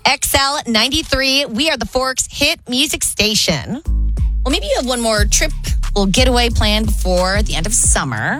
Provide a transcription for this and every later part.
XL 93. We are the Forks Hit Music Station. Well, maybe you have one more trip, little getaway planned before the end of summer.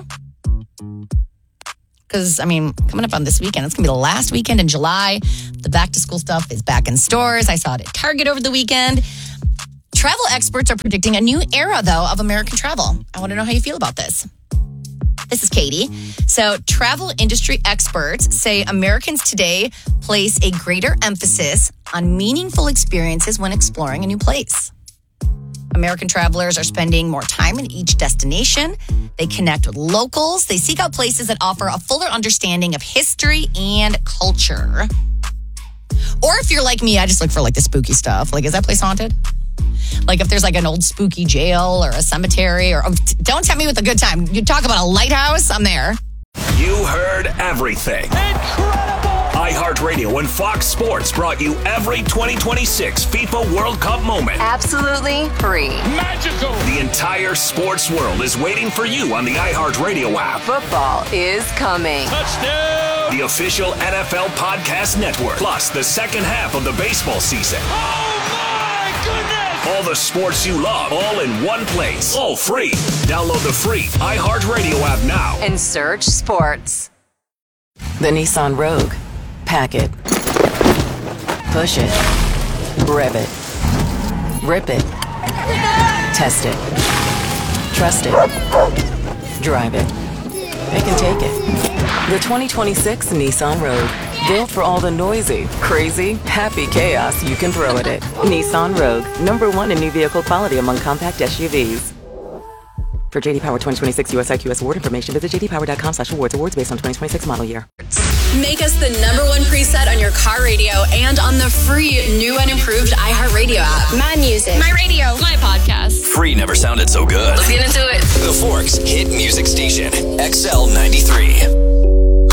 Because, coming up on this weekend, it's going to be the last weekend in July. The back-to-school stuff is back in stores. I saw it at Target over the weekend. Travel experts are predicting a new era, though, of American travel. I want to know how you feel about this. This is Katie. So, travel industry experts say Americans today place a greater emphasis on meaningful experiences when exploring a new place. American travelers are spending more time in each destination. They connect with locals. They seek out places that offer a fuller understanding of history and culture. Or if you're like me, I just look for the spooky stuff. Is that place haunted? If there's an old spooky jail or a cemetery, or don't tempt me with a good time. You talk about a lighthouse, I'm there. You heard everything. Incredible! iHeartRadio and Fox Sports brought you every 2026 FIFA World Cup moment. Absolutely free. Magical! The entire sports world is waiting for you on the iHeartRadio app. Football is coming. Touchdown! The official NFL podcast network. Plus the second half of the baseball season. Oh my goodness! All the sports you love, all in one place. All free. Download the free iHeartRadio app now. And search sports. The Nissan Rogue. Pack it. Push it. Rev it. Rip it. Test it. Trust it. Drive it. Pick and take it. The 2026 Nissan Rogue. Built for all the noisy, crazy, happy chaos you can throw at it. Nissan Rogue. #1 in new vehicle quality among compact SUVs. For JD Power 2026 US IQS award information, visit jdpower.com/awards. Awards based on 2026 model year. Make us the #1 preset on your car radio and on the free new and improved iHeartRadio app. My music. My radio. My podcast. Free never sounded so good. Let's get into it. The Forks Hit Music Station. XL 93.